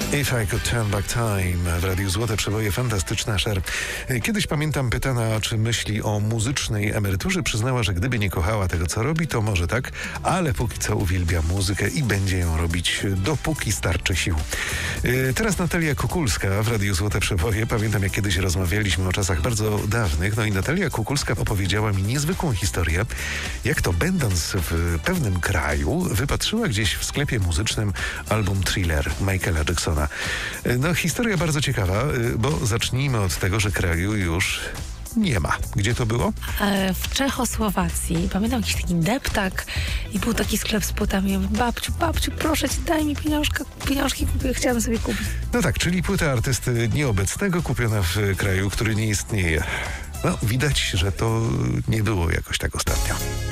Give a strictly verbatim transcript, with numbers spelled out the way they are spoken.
If I Could Turn Back Time w Radiu Złote Przeboje, fantastyczna Cher. Kiedyś, pamiętam, pytana, czy myśli o muzycznej emeryturze, przyznała, że gdyby nie kochała tego, co robi, to może tak, ale póki co uwielbia muzykę i będzie ją robić, dopóki starczy sił. Teraz Natalia Kukulska w Radiu Złote Przeboje. Pamiętam, jak kiedyś rozmawialiśmy o czasach bardzo dawnych, no i Natalia Kukulska opowiedziała mi niezwykłą historię, jak to, będąc w pewnym kraju, wypatrzyła gdzieś w sklepie muzycznym album Thriller Michaela Jacksona. No, historia bardzo ciekawa, bo zacznijmy od tego, że kraju już nie ma. Gdzie to było? E, w Czechosłowacji. Pamiętam jakiś taki deptak i był taki sklep z płytami. Ja mówię, babciu, babciu, proszę cię, daj mi pieniążka, pieniążki kupię, chciałam sobie kupić. No tak, czyli płyta artysty nieobecnego kupiona w kraju, który nie istnieje. No, widać, że to nie było jakoś tak ostatnio.